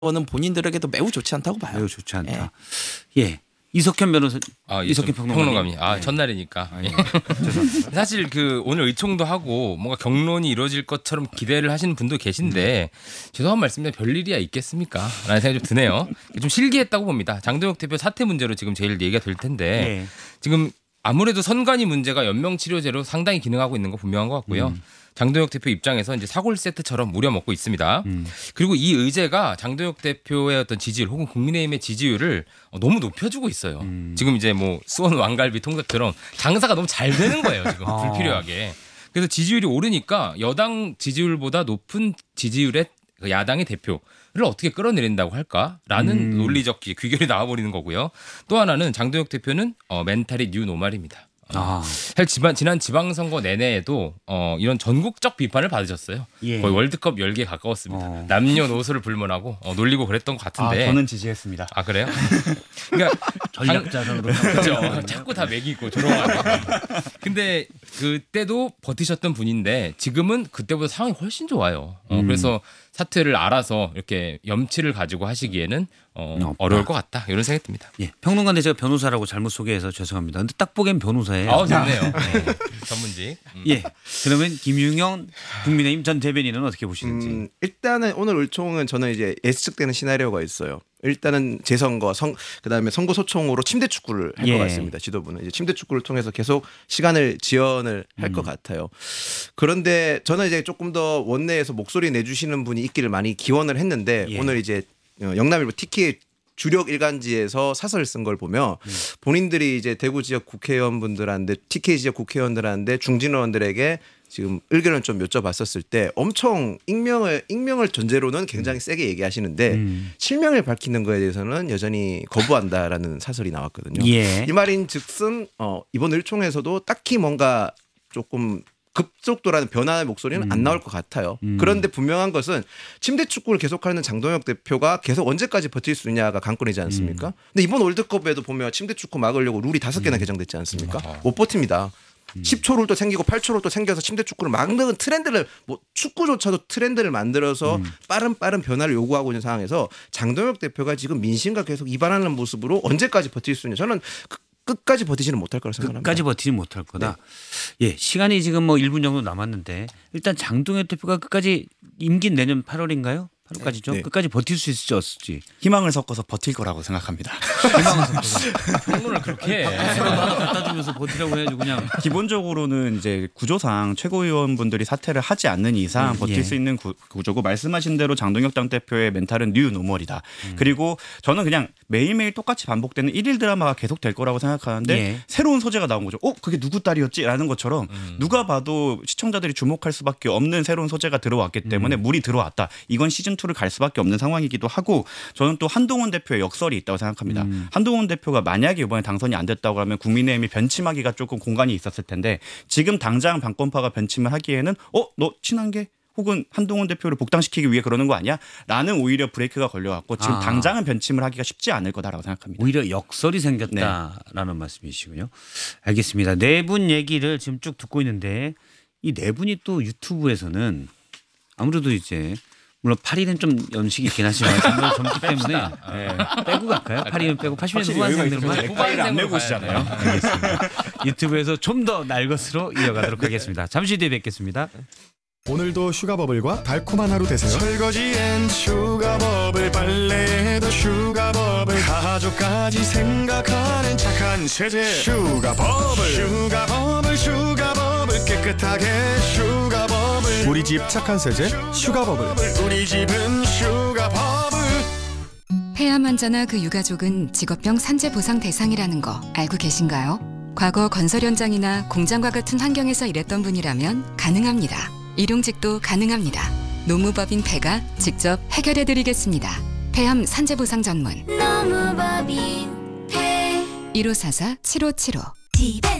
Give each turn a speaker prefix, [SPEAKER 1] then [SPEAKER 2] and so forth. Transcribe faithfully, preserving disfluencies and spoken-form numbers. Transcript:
[SPEAKER 1] 는 본인들에게도 매우 좋지 않다고 봐요.
[SPEAKER 2] 매우 좋지 않다. 예. 예. 이석현 변호사,
[SPEAKER 3] 아,
[SPEAKER 2] 이석현
[SPEAKER 3] 평론가님. 아,
[SPEAKER 2] 네.
[SPEAKER 3] 전날이니까.
[SPEAKER 2] 아, 예.
[SPEAKER 3] 사실 그 오늘 의총도 하고 뭔가 경론이 이루어질 것처럼 기대를 하시는 분도 계신데 음. 죄송한 말씀인데 별일이야 있겠습니까? 라는 생각이 좀 드네요. 좀 실기했다고 봅니다. 장동혁 대표 사퇴 문제로 지금 제일 얘기가 될 텐데 예. 지금 아무래도 선관위 문제가 연명치료제로 상당히 기능하고 있는 거 분명한 것 같고요. 음. 장동혁 대표 입장에서 이제 사골 세트처럼 우려먹고 있습니다. 음. 그리고 이 의제가 장동혁 대표의 어떤 지지율 혹은 국민의힘의 지지율을 너무 높여주고 있어요. 음. 지금 이제 뭐 수원 왕갈비 통닭처럼 장사가 너무 잘 되는 거예요. 지금 아. 불필요하게. 그래서 지지율이 오르니까 여당 지지율보다 높은 지지율의 야당의 대표를 어떻게 끌어내린다고 할까라는 음. 논리적 귀결이 나와버리는 거고요. 또 하나는 장동혁 대표는 어, 멘탈이 뉴 노말입니다. 아. 사실 지방, 지난 지방선거 내내에도 어, 이런 전국적 비판을 받으셨어요. 예. 거의 월드컵 열기에 가까웠습니다. 어. 남녀노소를 불문하고 어, 놀리고 그랬던 것 같은데.
[SPEAKER 4] 아, 저는 지지했습니다.
[SPEAKER 3] 아 그래요? 그러니까
[SPEAKER 2] 전략자산으로.
[SPEAKER 3] 그렇죠. 자꾸 다 매기고 조롱하고. 근데 그때도 버티셨던 분인데 지금은 그때보다 상황이 훨씬 좋아요. 어, 음. 그래서 사퇴를 알아서 이렇게 염치를 가지고 하시기에는 어, 어려울 것 같다 이런 생각이 듭니다.
[SPEAKER 2] 예, 평론가인데 제가 변호사라고 잘못 소개해서 죄송합니다. 근데 딱 보기엔 변호사예요.
[SPEAKER 3] 아, 좋네요. 네. 전문직. 음.
[SPEAKER 2] 예, 그러면 김용현 국민의힘 전 대변인은 어떻게 보시는지.
[SPEAKER 5] 음, 일단은 오늘 의총은 저는 이제 예측되는 시나리오가 있어요. 일단은 재선거, 선, 그다음에 선거 소총으로 침대 축구를 할 것 예. 같습니다. 지도부는 이제 침대 축구를 통해서 계속 시간을 지연을 할 것 음. 같아요. 그런데 저는 이제 조금 더 원내에서 목소리 내주시는 분이 있기를 많이 기원을 했는데 예. 오늘 이제 영남일보 티케이 주력 일간지에서 사설을 쓴 걸 보면 음. 본인들이 이제 대구 지역 국회의원분들한테 티케이 지역 국회의원들한테 중진 의원들에게 지금 의견을 좀 여쭤봤었을 때 엄청 익명을 익명을 전제로는 굉장히 세게 얘기하시는데 음. 실명을 밝히는 거에 대해서는 여전히 거부한다라는 사설이 나왔거든요. 예. 이 말인즉슨 어, 이번 의총에서도 딱히 뭔가 조금 급속도라는 변화의 목소리는 음. 안 나올 것 같아요. 음. 그런데 분명한 것은 침대 축구를 계속하는 장동혁 대표가 계속 언제까지 버틸 수 있냐가 관건이지 않습니까? 음. 근데 이번 월드컵에도 보면 침대 축구 막으려고 룰이 다섯 개나 음. 개정됐지 않습니까? 아. 못 버팁니다. 음. 십 초 룰도 생기고 팔 초 룰도 생겨서 침대 축구를 막는 트렌드를 뭐 축구조차도 트렌드를 만들어서 음. 빠른 빠른 변화를 요구하고 있는 상황에서 장동혁 대표가 지금 민심과 계속 이반하는 모습으로 언제까지 버틸 수 있냐? 저는 그 끝까지 버티지는 못할 거라 생각합니다.
[SPEAKER 2] 끝까지 버티지 못할 거다. 네. 예, 시간이 지금 뭐 일 분 정도 남았는데 일단 장동혁 대표가 끝까지 임기 내년 팔월인가요? 팔월까지죠. 네. 끝까지 버틸 수 있을지 없을지.
[SPEAKER 4] 희망을 섞어서 버틸 거라고 생각합니다.
[SPEAKER 2] 희망을 섞어서.
[SPEAKER 3] 평론을 그렇게
[SPEAKER 2] 서로 하나 갖다 주면서 버티라고 해야지 그냥.
[SPEAKER 4] 기본적으로는 이제 구조상 최고위원분들이 사퇴를 하지 않는 이상 음, 버틸 예. 수 있는 구, 구조고 말씀하신 대로 장동혁 당대표의 멘탈은 뉴 노멀이다. 음. 그리고 저는 그냥 매일매일 똑같이 반복되는 일일 드라마가 계속될 거라고 생각하는데 예. 새로운 소재가 나온 거죠. 어? 그게 누구 딸이었지? 라는 것처럼 음. 누가 봐도 시청자들이 주목할 수밖에 없는 새로운 소재가 들어왔기 때문에 음. 물이 들어왔다. 이건 시즌 투를 갈 수밖에 없는 상황이기도 하고 저는 또 한동훈 대표의 역설이 있다고 생각합니다. 음. 한동훈 대표가 만약에 이번에 당선이 안 됐다고 하면 국민의힘이 변침하기가 조금 공간이 있었을 텐데 지금 당장 반권파가 변침을 하기에는 어? 너 친한 게? 혹은 한동훈 대표를 복당시키기 위해 그러는 거 아니야? 라는 오히려 브레이크가 걸려갖고 지금 아. 당장은 변침을 하기가 쉽지 않을 거다라고 생각합니다.
[SPEAKER 2] 오히려 역설이 생겼다라는 네. 말씀이시군요. 알겠습니다. 네 분 얘기를 지금 쭉 듣고 있는데 이 네 분이 또 유튜브에서는 아무래도 이제 물론 파리는 좀 연식이 있긴 하지만 정말 젊기 때문에 네. 빼고 갈까요? 파리는 빼고 팔십 년대 후반생들만
[SPEAKER 4] 파리를 안 내고 오시잖아요.
[SPEAKER 2] 알겠습니다. 유튜브에서 좀 더 날 것으로 이어가도록 하겠습니다. 잠시 뒤에 뵙겠습니다.
[SPEAKER 6] 오늘도 슈가버블과 달콤한 하루 되세요. 설거지엔 슈가버블, 빨래에도 슈가버블, 가족까지 생각하는 착한 세제 슈가버블. 슈가버블 슈가버블 깨끗하게 슈가버블. 우리 집 착한 세제 슈가버블. 우리 집은 슈가버블.
[SPEAKER 7] 폐암 환자나 그 유가족은 직업병 산재 보상 대상이라는 거 알고 계신가요? 과거 건설 현장이나 공장과 같은 환경에서 일했던 분이라면 가능합니다. 일용직도 가능합니다. 노무법인 폐가 직접 해결해드리겠습니다. 폐암 산재보상 전문 노무법인 폐 일오사사 칠오칠오 디벤